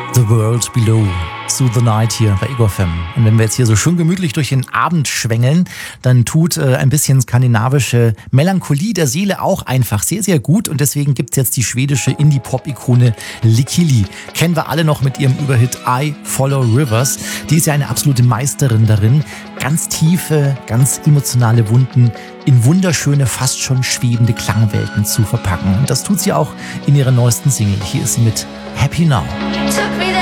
The World Below, Through the Night hier bei Ego FM. Und wenn wir jetzt hier so schön gemütlich durch den Abend schwängeln, dann tut ein bisschen skandinavische Melancholie der Seele auch einfach sehr, sehr gut. Und deswegen gibt's jetzt die schwedische Indie-Pop-Ikone Likili. Kennen wir alle noch mit ihrem Überhit I Follow Rivers. Die ist ja eine absolute Meisterin darin, ganz tiefe, ganz emotionale Wunden in wunderschöne, fast schon schwebende Klangwelten zu verpacken. Und das tut sie auch in ihrer neuesten Single. Hier ist sie mit Happy Now.